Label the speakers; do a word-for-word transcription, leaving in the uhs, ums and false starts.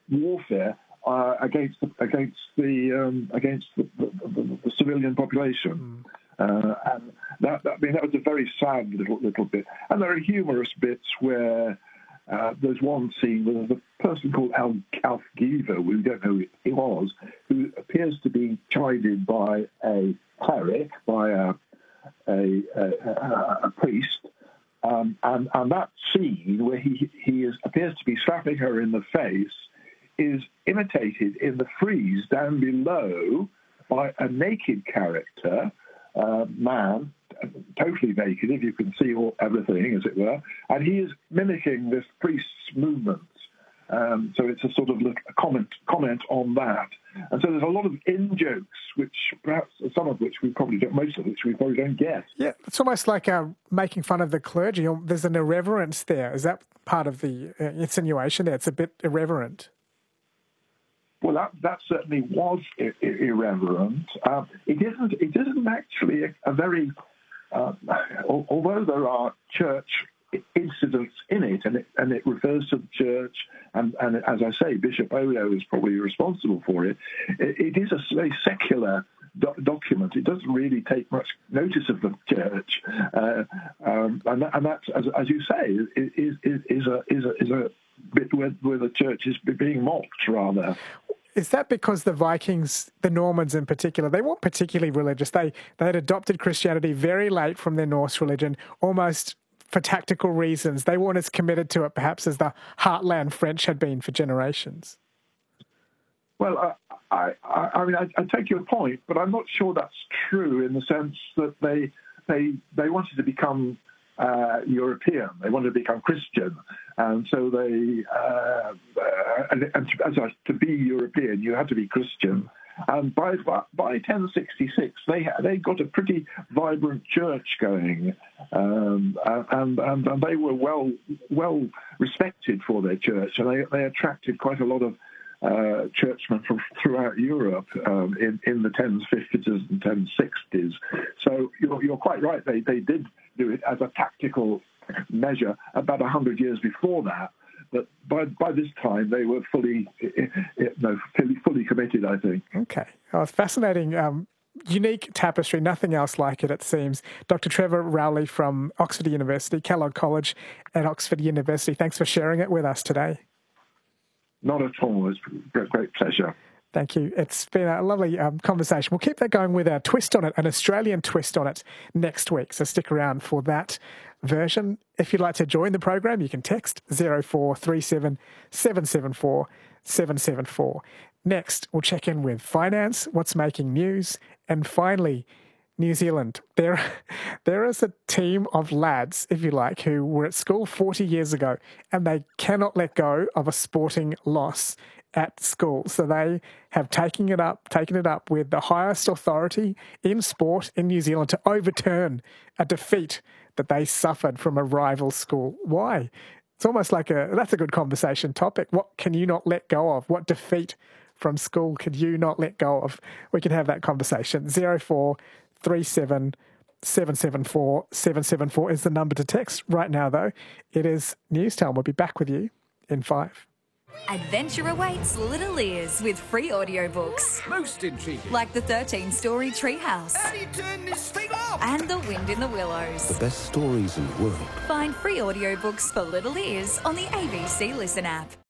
Speaker 1: warfare uh, against the, against the um, against the, the, the, the civilian population. Mm. Uh, and that, that I mean that was a very sad little little bit. And there are humorous bits where uh, there's one scene where there's a person called Al, Alf Giver, we don't know who he was, who appears to be chided by a cleric, by a a, a, a priest. Um, and, and that scene where he, he is, appears to be slapping her in the face is imitated in the frieze down below by a naked character, uh, man, totally naked, if you can see all, everything, as it were, and he is mimicking this priest's movements. Um, so it's a sort of a comment comment on that. And so there's a lot of in-jokes, which perhaps some of which we probably don't, most of which we probably don't get.
Speaker 2: Yeah, it's almost like uh, making fun of the clergy. There's an irreverence there. Is that part of the uh, insinuation there? It's a bit irreverent.
Speaker 1: Well, that, that certainly was I- I- irreverent. Uh, it isn't. It isn't actually a, a very. Uh, although there are church incidents in it, and it and it refers to the church, and, and as I say, Bishop Odo is probably responsible for it. It, it is a very secular do- document. It doesn't really take much notice of the church, uh, um, and, that, and that's, as, as you say, is is is a is a is a bit where, where the church is being mocked rather.
Speaker 2: Is that because the Vikings, the Normans in particular, they weren't particularly religious? They they had adopted Christianity very late from their Norse religion, almost for tactical reasons. They weren't as committed to it, perhaps, as the Heartland French had been for generations.
Speaker 1: Well, I, I, I mean, I, I take your point, but I'm not sure that's true in the sense that they they they wanted to become uh, European. They wanted to become Christian, and so they uh, uh, and, and to, as a, to be European, you had to be Christian. And by by ten sixty-six, they they got a pretty vibrant church going, um, and, and and they were well well respected for their church, and they they attracted quite a lot of uh, churchmen from throughout Europe um, in in the ten fifties and ten sixties. So you're you're quite right. They they did do it as a tactical measure about a hundred years before that. But by by this time, they were fully, no, fully, fully committed, I think.
Speaker 2: Okay. Oh, it's fascinating. Um, unique tapestry, nothing else like it, it seems. Doctor Trevor Rowley from Oxford University, Kellogg College at Oxford University. Thanks for sharing it with us today.
Speaker 1: Not at all. It's a great pleasure.
Speaker 2: Thank you. It's been a lovely um, conversation. We'll keep that going with a twist on it, an Australian twist on it next week. So stick around for that version. If you'd like to join the program, you can text zero four three seven seven seven four seven seven four. Next, we'll check in with finance, what's making news, and finally, New Zealand. There, there is a team of lads, if you like, who were at school forty years ago, and they cannot let go of a sporting loss at school. So they have taken it up, taken it up with the highest authority in sport in New Zealand to overturn a defeat that they suffered from a rival school. Why? It's almost like a, that's a good conversation topic. What can you not let go of? What defeat from school could you not let go of? We can have that conversation. zero four three seven seven seven four seven seven four is the number to text. Right now, though, it is news time. We'll be back with you in five.
Speaker 3: Adventure awaits little ears with free audiobooks.
Speaker 4: Most intriguing.
Speaker 3: Like the thirteen-story Treehouse.
Speaker 4: How do you turn this thing off?
Speaker 3: And The Wind in the Willows.
Speaker 5: The best stories in the world.
Speaker 3: Find free audiobooks for little ears on the A B C Listen app.